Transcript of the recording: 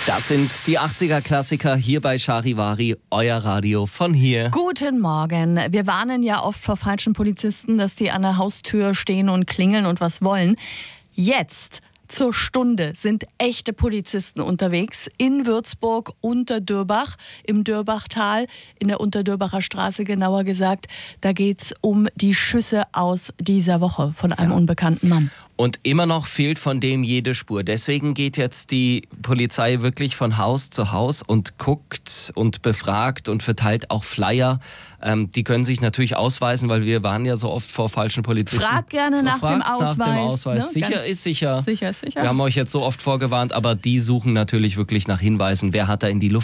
Das sind die 80er-Klassiker hier bei Charivari, euer Radio von hier. Guten Morgen. Wir warnen ja oft vor falschen Polizisten, dass die an der Haustür stehen und klingeln und was wollen. Jetzt zur Stunde sind echte Polizisten unterwegs in Würzburg, Unterdürbach, im Dürbachtal, in der Unterdürbacher Straße genauer gesagt. Da geht's um die Schüsse aus dieser Woche von einem unbekannten Mann. Und immer noch fehlt von dem jede Spur. Deswegen geht jetzt die Polizei wirklich von Haus zu Haus und guckt und befragt und verteilt auch Flyer. Die können sich natürlich ausweisen, weil wir waren ja so oft vor falschen Polizisten. Fragt gerne nach dem Ausweis. Nach dem Ausweis. Ne? Sicher ist sicher. Sicher ist sicher. Wir haben euch jetzt so oft vorgewarnt, aber die suchen natürlich wirklich nach Hinweisen. Wer hat da in die Luft